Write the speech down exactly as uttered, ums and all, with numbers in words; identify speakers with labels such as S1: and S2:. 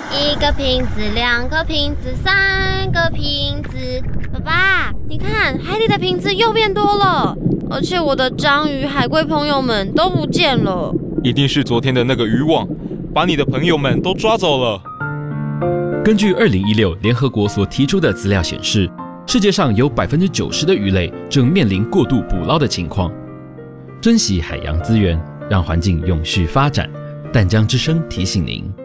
S1: 一个瓶子，两个瓶子，三个瓶子。爸爸，你看海里的瓶子又变多了，而且我的章鱼、海龟朋友们都不见了。
S2: 一定是昨天的那个渔网，把你的朋友们都抓走了。
S3: 根据二零一六联合国所提出的资料显示，世界上有百分之九十的鱼类正面临过度捕捞的情况。珍惜海洋资源，让环境永续发展。淡江之声提醒您。